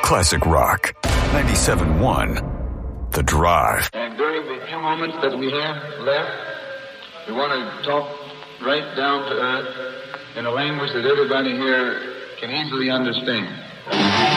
Classic Rock. 97.1 The Drive. And during the few moments that we have left, we want to talk right down to earth in a language that everybody here can easily understand.